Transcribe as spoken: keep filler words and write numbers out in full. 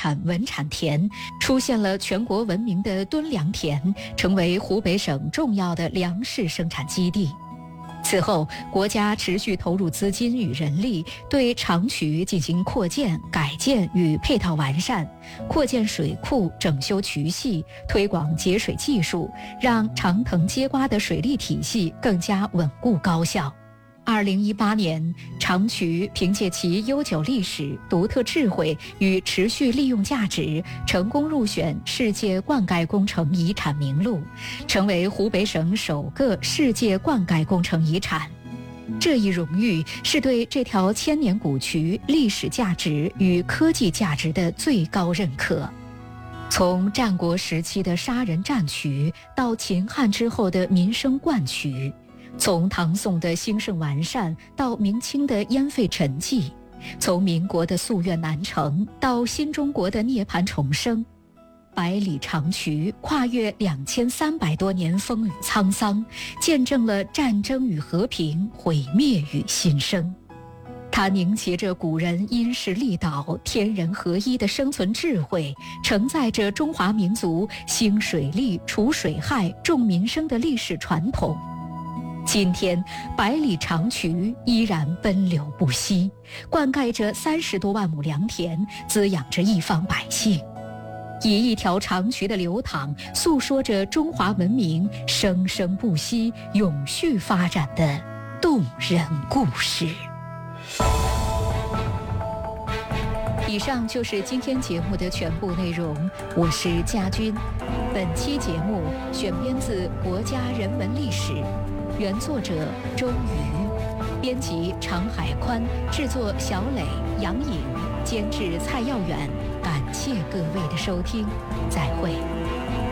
产文产田，出现了全国闻名的敦良田，成为湖北省重要的粮食生产基地。此后，国家持续投入资金与人力，对长渠进行扩建、改建与配套完善，扩建水库、整修渠系，推广节水技术，让长藤接瓜的水利体系更加稳固高效。二零一八年，长渠凭借其悠久历史、独特智慧与持续利用价值，成功入选世界灌溉工程遗产名录，成为湖北省首个世界灌溉工程遗产。这一荣誉是对这条千年古渠历史价值与科技价值的最高认可。从战国时期的杀人战渠，到秦汉之后的民生灌渠，从唐宋的兴盛完善到明清的烟废沉寂，从民国的夙愿难成到新中国的涅槃重生，百里长渠跨越两千三百多年风雨沧桑，见证了战争与和平、毁灭与新生。它凝结着古人因势利导、天人合一的生存智慧，承载着中华民族兴水利、除水害、重民生的历史传统。今天，百里长渠依然奔流不息，灌溉着三十多万亩良田，滋养着一方百姓。以一条长渠的流淌，诉说着中华文明生生不息、永续发展的动人故事。以上就是今天节目的全部内容，我是佳君。本期节目选编自《国家人文历史》，原作者周瑜，编辑常海宽，制作小磊、杨颖，监制蔡耀远。感谢各位的收听，再会。